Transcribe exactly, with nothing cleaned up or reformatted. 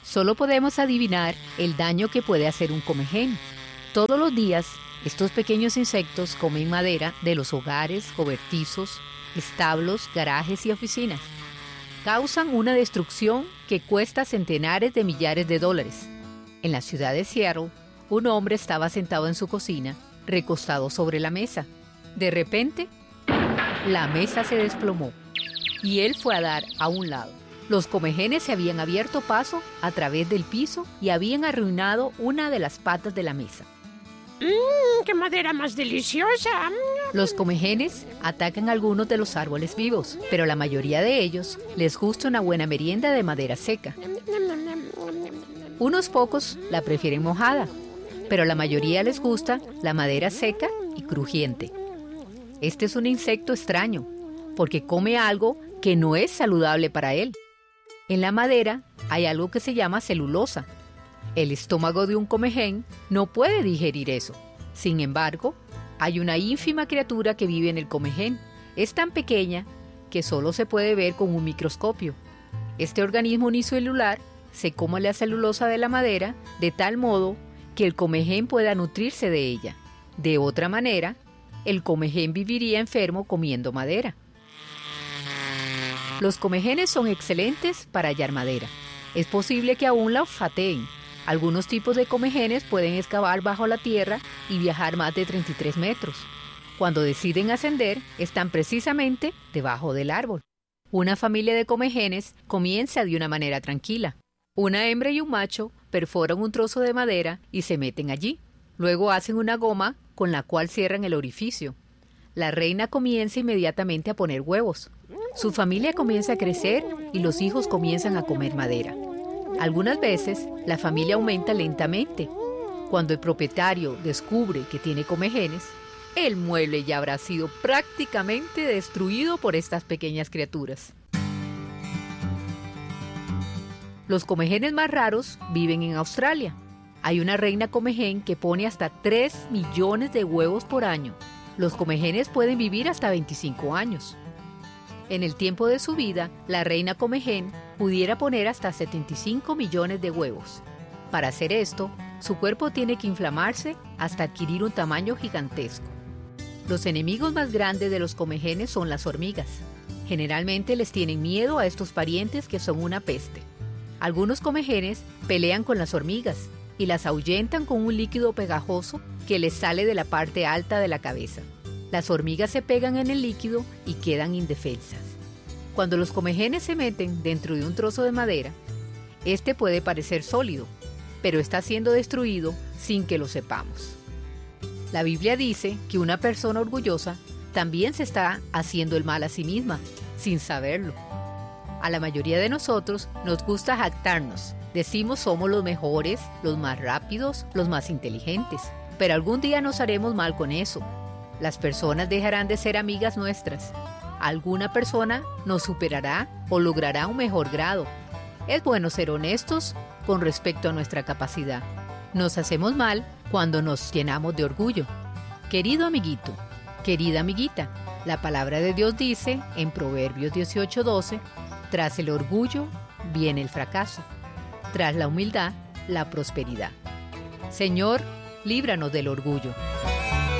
Solo podemos adivinar el daño que puede hacer un comején. Todos los días, estos pequeños insectos comen madera de los hogares, cobertizos, establos, garajes y oficinas. Causan una destrucción que cuesta centenares de millares de dólares. En la ciudad de Seattle, un hombre estaba sentado en su cocina, recostado sobre la mesa. De repente, la mesa se desplomó y él fue a dar a un lado. Los comejenes se habían abierto paso a través del piso y habían arruinado una de las patas de la mesa. ¡Mmm, qué madera más deliciosa! Los comejenes atacan algunos de los árboles vivos, pero la mayoría de ellos les gusta una buena merienda de madera seca. Unos pocos la prefieren mojada, pero la mayoría les gusta la madera seca y crujiente. Este es un insecto extraño, porque come algo que no es saludable para él. En la madera hay algo que se llama celulosa. El estómago de un comején no puede digerir eso. Sin embargo, hay una ínfima criatura que vive en el comején. Es tan pequeña que solo se puede ver con un microscopio. Este organismo unicelular se come la celulosa de la madera de tal modo que el comején pueda nutrirse de ella. De otra manera, el comején viviría enfermo comiendo madera. Los comejenes son excelentes para hallar madera. Es posible que aún la olfateen. Algunos tipos de comejenes pueden excavar bajo la tierra y viajar más de treinta y tres metros. Cuando deciden ascender, están precisamente debajo del árbol. Una familia de comejenes comienza de una manera tranquila. Una hembra y un macho perforan un trozo de madera y se meten allí. Luego hacen una goma con la cual cierran el orificio. La reina comienza inmediatamente a poner huevos. Su familia comienza a crecer y los hijos comienzan a comer madera. Algunas veces, la familia aumenta lentamente. Cuando el propietario descubre que tiene comejenes, el mueble ya habrá sido prácticamente destruido por estas pequeñas criaturas. Los comejenes más raros viven en Australia. Hay una reina comején que pone hasta tres millones de huevos por año. Los comejenes pueden vivir hasta veinticinco años. En el tiempo de su vida, la reina comején pudiera poner hasta setenta y cinco millones de huevos. Para hacer esto, su cuerpo tiene que inflamarse hasta adquirir un tamaño gigantesco. Los enemigos más grandes de los comejenes son las hormigas. Generalmente les tienen miedo a estos parientes que son una peste. Algunos comejenes pelean con las hormigas y las ahuyentan con un líquido pegajoso que les sale de la parte alta de la cabeza. Las hormigas se pegan en el líquido y quedan indefensas. Cuando los comejenes se meten dentro de un trozo de madera, este puede parecer sólido, pero está siendo destruido sin que lo sepamos. La Biblia dice que una persona orgullosa también se está haciendo el mal a sí misma, sin saberlo. A la mayoría de nosotros nos gusta jactarnos. Decimos somos los mejores, los más rápidos, los más inteligentes. Pero algún día nos haremos mal con eso. Las personas dejarán de ser amigas nuestras. Alguna persona nos superará o logrará un mejor grado. Es bueno ser honestos con respecto a nuestra capacidad. Nos hacemos mal cuando nos llenamos de orgullo. Querido amiguito, querida amiguita, la palabra de Dios dice en Proverbios dieciocho doce, tras el orgullo viene el fracaso, tras la humildad, la prosperidad. Señor, líbranos del orgullo.